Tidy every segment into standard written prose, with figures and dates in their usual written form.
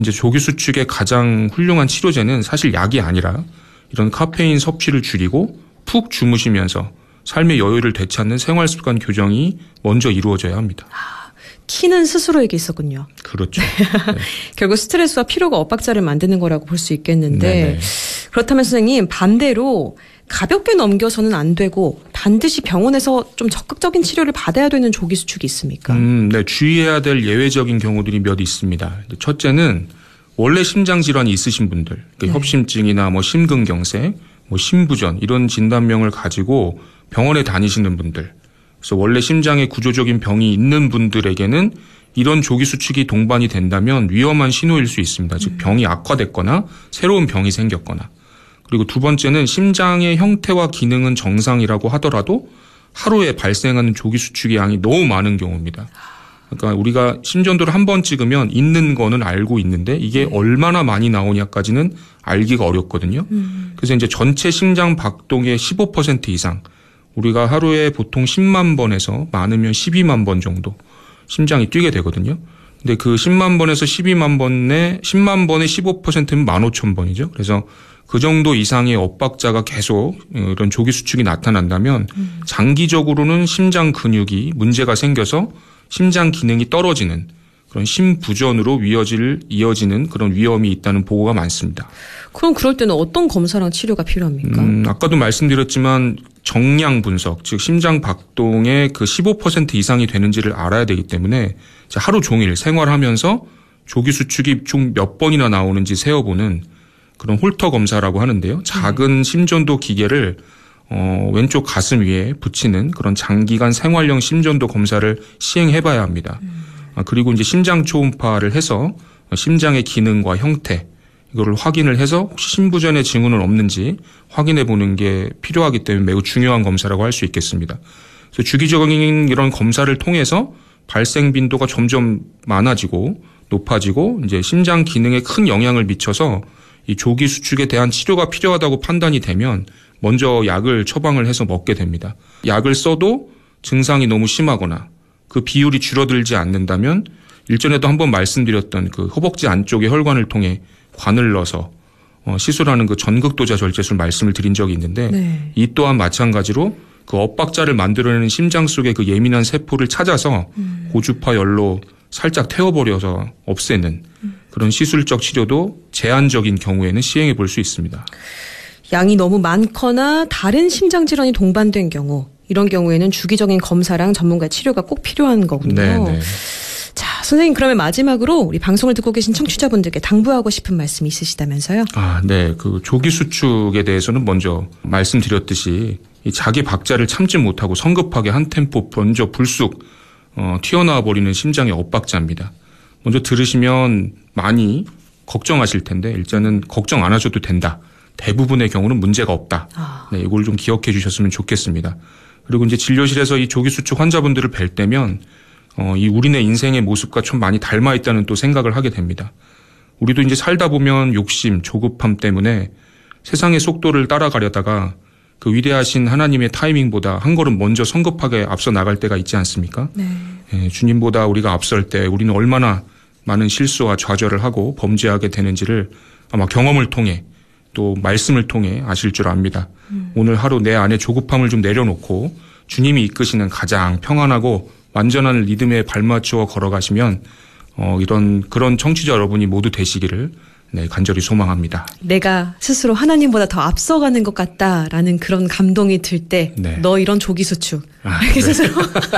이제 조기 수축의 가장 훌륭한 치료제는 사실 약이 아니라 이런 카페인 섭취를 줄이고 푹 주무시면서 삶의 여유를 되찾는 생활 습관 교정이 먼저 이루어져야 합니다. 키는 스스로에게 있었군요. 그렇죠. 네. 결국 스트레스와 피로가 엇박자를 만드는 거라고 볼 수 있겠는데 네네. 그렇다면 선생님 반대로 가볍게 넘겨서는 안 되고 반드시 병원에서 좀 적극적인 치료를 받아야 되는 조기 수축이 있습니까? 네, 주의해야 될 예외적인 경우들이 몇 있습니다. 첫째는 원래 심장 질환이 있으신 분들, 그러니까 협심증이나 뭐 심근경색, 뭐 심부전 이런 진단명을 가지고 병원에 다니시는 분들, 그래서 원래 심장에 구조적인 병이 있는 분들에게는 이런 조기 수축이 동반이 된다면 위험한 신호일 수 있습니다. 즉 병이 악화됐거나 새로운 병이 생겼거나. 그리고 두 번째는 심장의 형태와 기능은 정상이라고 하더라도 하루에 발생하는 조기 수축의 양이 너무 많은 경우입니다. 그러니까 우리가 심전도를 한 번 찍으면 있는 거는 알고 있는데 이게 얼마나 많이 나오냐까지는 알기가 어렵거든요. 그래서 이제 전체 심장 박동의 15% 이상, 우리가 하루에 보통 10만 번에서 많으면 12만 번 정도 심장이 뛰게 되거든요. 근데 그 10만 번에서 12만 번에 10만 번의 15%면 15,000번이죠. 그래서 그 정도 이상의 엇박자가 계속 이런 조기 수축이 나타난다면 장기적으로는 심장 근육이 문제가 생겨서 심장 기능이 떨어지는 그런 심부전으로 이어지는 그런 위험이 있다는 보고가 많습니다. 그럼 그럴 때는 어떤 검사랑 치료가 필요합니까? 아까도 말씀드렸지만 정량 분석, 즉 심장 박동의 그 15% 이상이 되는지를 알아야 되기 때문에 하루 종일 생활하면서 조기 수축이 총 몇 번이나 나오는지 세어보는 그런 홀터 검사라고 하는데요. 작은 심전도 기계를 왼쪽 가슴 위에 붙이는 그런 장기간 생활형 심전도 검사를 시행해봐야 합니다. 그리고 이제 심장 초음파를 해서 심장의 기능과 형태 이거를 확인을 해서 혹시 심부전의 징후는 없는지 확인해 보는 게 필요하기 때문에 매우 중요한 검사라고 할 수 있겠습니다. 그래서 주기적인 이런 검사를 통해서 발생 빈도가 점점 많아지고 높아지고 이제 심장 기능에 큰 영향을 미쳐서 이 조기 수축에 대한 치료가 필요하다고 판단이 되면 먼저 약을 처방을 해서 먹게 됩니다. 약을 써도 증상이 너무 심하거나 그 비율이 줄어들지 않는다면 일전에도 한번 말씀드렸던 그 허벅지 안쪽에 혈관을 통해 관을 넣어서 시술하는 그 전극도자 절제술 말씀을 드린 적이 있는데 이 또한 마찬가지로 그 엇박자를 만들어내는 심장 속의 그 예민한 세포를 찾아서 고주파 열로 살짝 태워버려서 없애는 그런 시술적 치료도 제한적인 경우에는 시행해 볼 수 있습니다. 양이 너무 많거나 다른 심장 질환이 동반된 경우 이런 경우에는 주기적인 검사랑 전문가 치료가 꼭 필요한 거군요. 네네. 자, 선생님 그러면 마지막으로 우리 방송을 듣고 계신 청취자분들께 당부하고 싶은 말씀 있으시다면서요? 네. 그 조기 수축에 대해서는 먼저 말씀드렸듯이 이 자기 박자를 참지 못하고 성급하게 한 템포 먼저 불쑥 튀어나와 버리는 심장의 엇박자입니다. 먼저 들으시면 많이 걱정하실 텐데 일단은 걱정 안 하셔도 된다. 대부분의 경우는 문제가 없다. 네, 이걸 좀 기억해 주셨으면 좋겠습니다. 그리고 이제 진료실에서 이 조기 수축 환자분들을 뵐 때면 이 우리네 인생의 모습과 좀 많이 닮아 있다는 또 생각을 하게 됩니다. 우리도 이제 살다 보면 욕심, 조급함 때문에 세상의 속도를 따라가려다가 그 위대하신 하나님의 타이밍보다 한 걸음 먼저 성급하게 앞서 나갈 때가 있지 않습니까? 네, 주님보다 우리가 앞설 때 우리는 얼마나 많은 실수와 좌절을 하고 범죄하게 되는지를 아마 경험을 통해 또 말씀을 통해 아실 줄 압니다. 오늘 하루 내 안에 조급함을 좀 내려놓고 주님이 이끄시는 가장 평안하고 완전한 리듬에 발맞추어 걸어가시면 그런 청취자 여러분이 모두 되시기를 간절히 소망합니다. 내가 스스로 하나님보다 더 앞서가는 것 같다라는 그런 감동이 들 때 너 이런 조기 수축 이렇게 스스로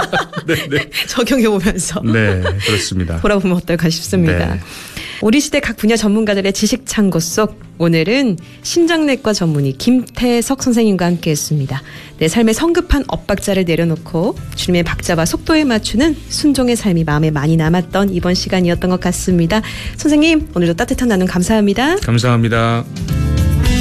적용해 보면서 그렇습니다. 돌아보면 어떨까 싶습니다. 우리 시대 각 분야 전문가들의 지식 창고 속 오늘은 심장내과 전문의 김태석 선생님과 함께했습니다. 내 삶의 성급한 엇박자를 내려놓고 주님의 박자와 속도에 맞추는 순종의 삶이 마음에 많이 남았던 이번 시간이었던 것 같습니다. 선생님 오늘도 따뜻한 나눔 감사합니다. 감사합니다.